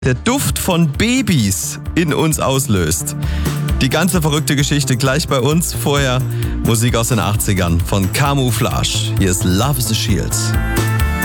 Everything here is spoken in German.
der Duft von Babys in uns auslöst. Die ganze verrückte Geschichte gleich bei uns. Vorher Musik aus den 80ern von Camouflage. Hier ist Love is a Shield.